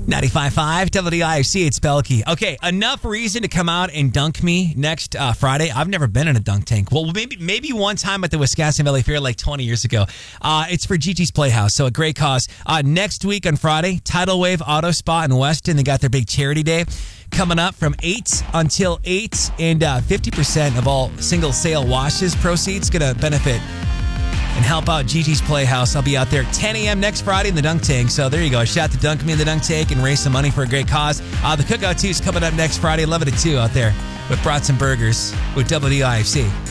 95.5 WDIFC, it's Belkey. Okay, enough reason to come out and dunk me next Friday. I've never been in a dunk tank. Well, maybe one time at the Wisconsin Valley Fair like 20 years ago. It's for Gigi's Playhouse, so a great cause. Next week on Friday, Tidal Wave Auto Spa in Weston. They got their big charity day coming up from 8 until 8, and 50% of all single sale washes proceeds going to benefit and help out Gigi's Playhouse. I'll be out there 10 a.m. next Friday in the dunk tank. So there you go. A shot to dunk me in the dunk tank and raise some money for a great cause. The Cookout 2 is coming up next Friday, 11 to 2 out there with Brats and Burgers with WDIFC.